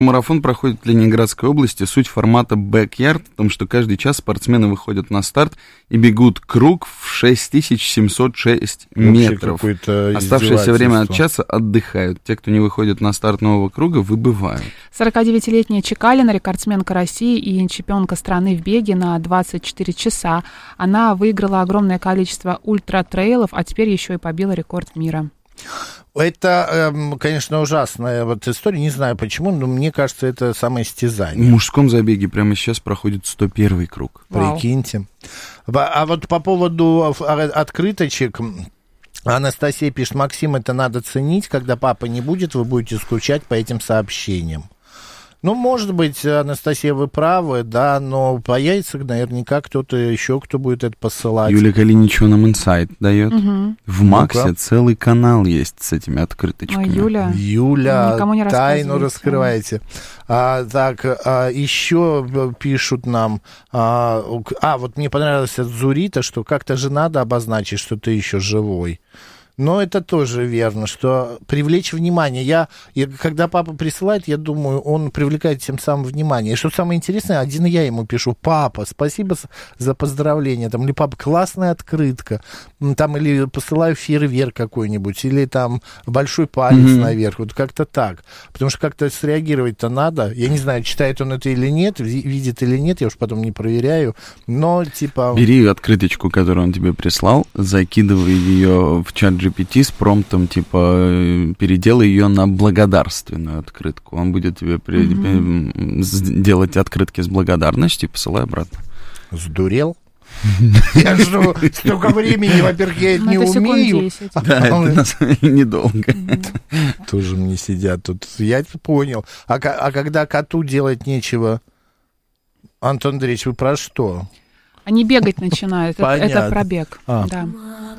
Марафон проходит в Ленинградской области. Суть формата бэк-ярд в том, что каждый час спортсмены выходят на старт и бегут круг в 6706 метров. Оставшееся время от часа отдыхают. Те, кто не выходит на старт нового круга, выбывают. 49-летняя Чекалина, рекордсменка России и чемпионка страны в беге на 24 часа. Она выиграла огромное количество ультра-трейлов, а теперь еще и побила рекорд мира. Это, конечно, ужасная вот история, не знаю почему, но мне кажется, это самоистязание. В мужском забеге прямо сейчас проходит 101-й круг. Вау. Прикиньте. А вот по поводу открыточек, Анастасия пишет: Максим, это надо ценить, когда папа не будет, вы будете скучать по этим сообщениям. Ну, может быть, Анастасия, вы правы, да, но появится наверняка кто-то еще, кто будет это посылать. Юлия Калиничева нам инсайт дает. Угу. В Максе целый канал есть с этими открыточками. Ой, Юля, никому не тайну раскрывайте. Еще пишут нам, вот мне понравилось от Зурита, что как-то же надо обозначить, что ты еще живой. Но это тоже верно, что привлечь внимание. Когда папа присылает, я думаю, он привлекает тем самым внимание. И что самое интересное, один я ему пишу: папа, спасибо за поздравление. Там, или папа, классная открытка. Там, или посылаю фейерверк какой-нибудь, или там большой палец наверх. Вот как-то так. Потому что как-то среагировать-то надо. Я не знаю, читает он это или нет, видит или нет, я уж потом не проверяю. Но типа... Бери открыточку, которую он тебе прислал, закидывай ее в чат GPT с промптом, типа, переделай ее на благодарственную открытку. Он будет тебе делать открытки с благодарностью и посылай обратно. Сдурел? Я жду столько времени, во-первых, я это не умею. Да, это недолго. Тоже мне сидят тут. Я это понял. А когда коту делать нечего, Антон Андреевич, вы про что? Они бегать начинают. Это про бег. Да.